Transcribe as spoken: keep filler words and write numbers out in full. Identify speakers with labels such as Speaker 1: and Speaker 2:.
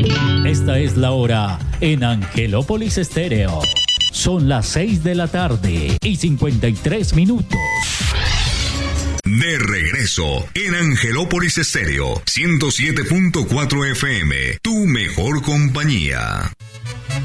Speaker 1: Esta es la hora en Angelópolis Estéreo. Son las seis de la tarde y cincuenta y tres minutos.
Speaker 2: De regreso en Angelópolis Estéreo ciento siete punto cuatro F M, tu mejor compañía.